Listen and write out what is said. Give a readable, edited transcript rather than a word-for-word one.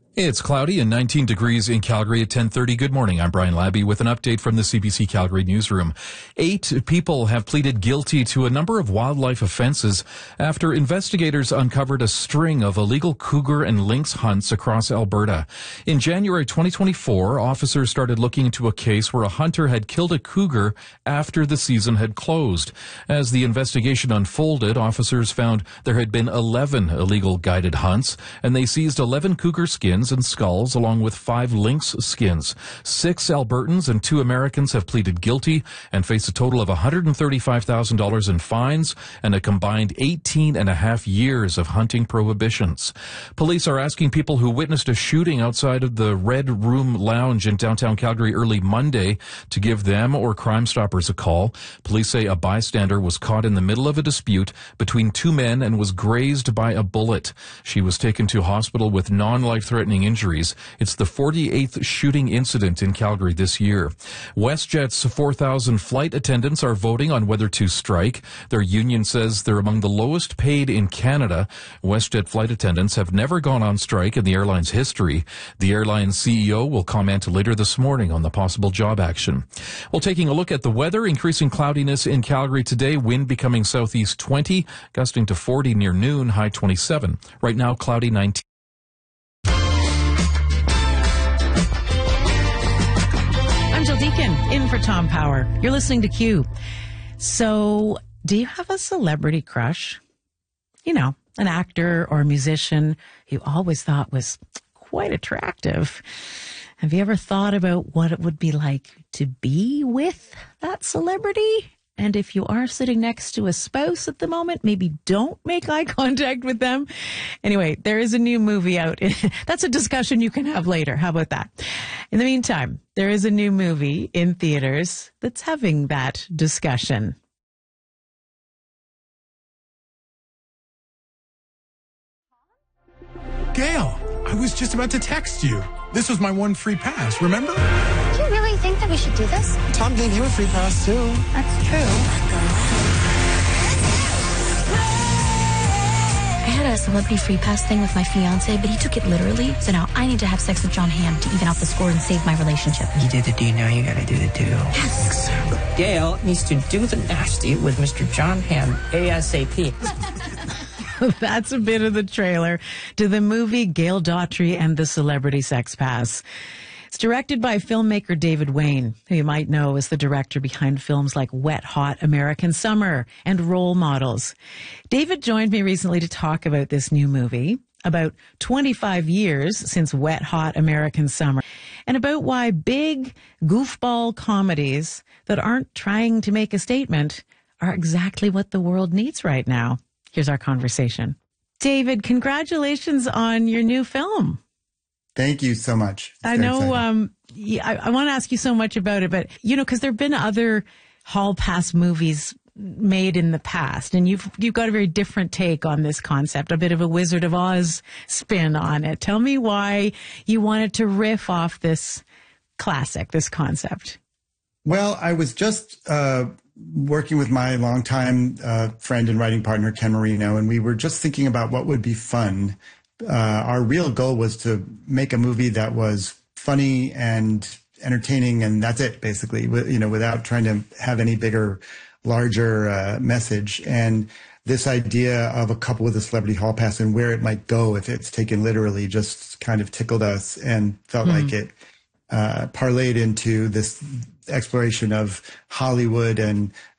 It's cloudy and 19 degrees in Calgary at 10:30. Good morning. I'm Brian Labby with an update from the CBC Calgary newsroom. 8 people have pleaded guilty to a number of wildlife offenses after investigators uncovered a string of illegal cougar and lynx hunts across Alberta. In January 2024, officers started looking into a case where a hunter had killed a cougar after the season had closed. As the investigation unfolded, officers found there had been 11 illegal guided hunts, and they seized 11 cougar skins and skulls along with 5 lynx skins. 6 Albertans and 2 Americans have pleaded guilty and face a total of $135,000 in fines and a combined 18 and a half years of hunting prohibitions. Police are asking people who witnessed a shooting outside of the Red Room Lounge in downtown Calgary early Monday to give them or Crime Stoppers a call. Police say a bystander was caught in the middle of a dispute between 2 men and was grazed by a bullet. She was taken to hospital with non-life-threatening injuries. It's the 48th shooting incident in Calgary this year. WestJet's 4,000 flight attendants are voting on whether to strike. Their union says they're among the lowest paid in Canada. WestJet flight attendants have never gone on strike in the airline's history. The airline's CEO will comment later this morning on the possible job action. Well, taking a look at the weather, increasing cloudiness in Calgary today, wind becoming southeast 20, gusting to 40 near noon, high 27. Right now, cloudy 19. I'm Jill Deacon, in for Tom Power. You're listening to Q. So, do you have a celebrity crush? You know, an actor or a musician you always thought was quite attractive. Have you ever thought about what it would be like to be with that celebrity? And if you are sitting next to a spouse at the moment, maybe don't make eye contact with them. Anyway, there is a new movie out. That's a discussion you can have later. How about that? In the meantime, there is a new movie in theaters that's having that discussion. Gail, I was just about to text you. This was my one free pass, remember? Do you really think that we should do this? Tom gave you a free pass, too. That's true. I had a celebrity free pass thing with my fiance, but he took it literally. So now I need to have sex with John Hamm to even out the score and save my relationship. You did the do, now you gotta do the do. Yes. Gail needs to do the nasty with Mr. John Hamm ASAP. That's a bit of the trailer to the movie Gail Daughtry and the Celebrity Sex Pass. It's directed by filmmaker David Wayne, who you might know as the director behind films like Wet Hot American Summer and Role Models. David joined me recently to talk about this new movie, about 25 years since Wet Hot American Summer, and about why big goofball comedies that aren't trying to make a statement are exactly what the world needs right now. Here's our conversation. David, congratulations on your new film. Thank you so much. I know I want to ask you so much about it, but, you know, because there have been other Hall Pass movies made in the past, and you've got a very different take on this concept, a bit of a Wizard of Oz spin on it. Tell me why you wanted to riff off this classic, this concept. Well, I was just working with my longtime friend and writing partner, Ken Marino, and we were just thinking about what would be fun. Our real goal was to make a movie that was funny and entertaining, and that's it, basically, you know, without trying to have any bigger, larger message. And this idea of a couple with a celebrity hall pass and where it might go if it's taken literally just kind of tickled us and felt like it parlayed into this exploration of Hollywood and